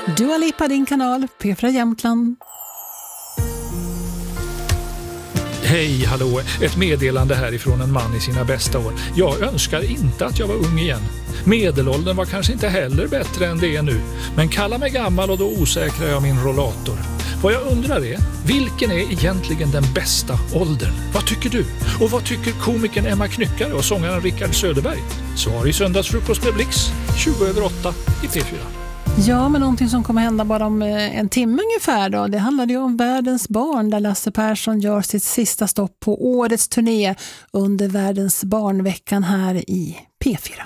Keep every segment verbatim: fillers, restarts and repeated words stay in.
Dua Lipa, din kanal, P fyra Jämtland. Hej, hallå. Ett meddelande härifrån en man i sina bästa år. Jag önskar inte att jag var ung igen. Medelåldern var kanske inte heller bättre än det är nu. Men kalla mig gammal och då osäkrar jag min rollator. Vad jag undrar är, vilken är egentligen den bästa åldern? Vad tycker du? Och vad tycker komikern Emma Knyckare och sångaren Rickard Söderberg? Svar i söndagsfrukost med Blix, tjugo över åtta i P fyra. Ja, men någonting som kommer hända bara om en timme ungefär då. Det handlade ju om Världens barn där Lasse Persson gör sitt sista stopp på årets turné under Världens barnveckan här i P fyra.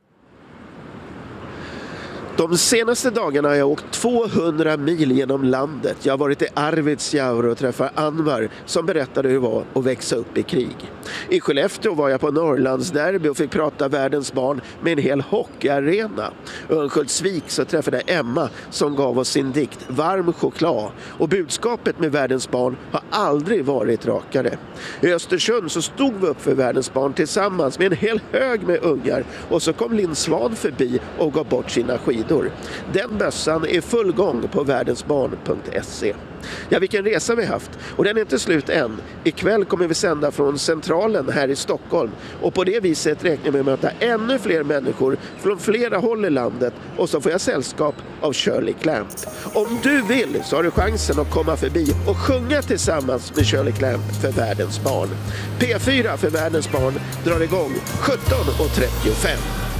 De senaste dagarna har jag åkt tvåhundra mil genom landet. Jag har varit i Arvidsjaur och träffat Anwar som berättade hur det var att växa upp i krig. I Skellefteå var jag på Norrlandsderby och fick prata Världens barn med en hel hockeyarena. I Örnsköldsvik så träffade jag Emma som gav oss sin dikt Varm choklad. Och budskapet med Världens barn har aldrig varit rakare. I Östersund så stod vi upp för Världens barn tillsammans med en hel hög med ungar. Och så kom Linn Svan förbi och gav bort sina skidor. Den bössan är full gång på värdensbarn punkt se. Ja, vilken resa vi haft. Och den är inte slut än. Ikväll kommer vi sända från Centralen här i Stockholm. Och på det viset räknar vi med att möta ännu fler människor från flera håll i landet. Och så får jag sällskap av Shirley Clamp. Om du vill så har du chansen att komma förbi och sjunga tillsammans med Shirley Clamp för Världens barn. P fyra för Världens barn drar igång sjutton och trettiofem.